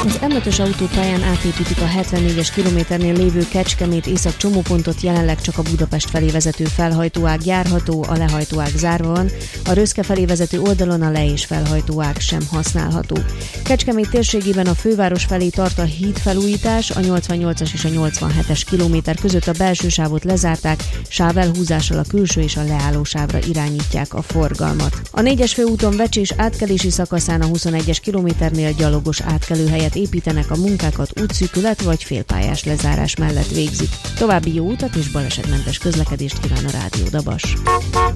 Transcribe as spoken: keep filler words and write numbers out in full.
Az em ötös autópályán átépítik a hetvennégyes kilométernél lévő Kecskemét észak csomópontot, jelenleg csak a Budapest felé vezető felhajtóág járható, a lehajtóág zárva van, a Röszke felé vezető oldalon a le- és felhajtóág sem használható. Kecskemét térségében a főváros felé tart a hídfelújítás, a nyolcvannyolcas és a nyolcvanhetes kilométer között a belső sávot lezárták, sávelhúzással a külső és a leálló sávra irányítják a forgalmat. A négyes főúton Vecsés átkelési szakaszán a huszonegyes kilométernél gyalogos átkelőhelyet építenek, a munkákat útszűkület vagy félpályás lezárás mellett végzik. További jó utat és balesetmentes közlekedést kíván a Rádió Dabas.